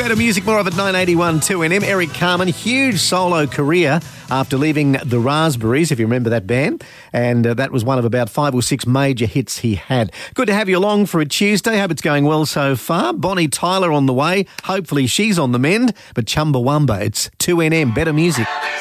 Better music, more of it, 981 2NM. Eric Carmen, huge solo career after leaving the Raspberries, if you remember that band. And that was one of about 5 or 6 major hits he had. Good to have you along for a Tuesday. Hope it's going well so far. Bonnie Tyler on the way. Hopefully she's on the mend. But Chumbawamba, it's 2NM, Better music.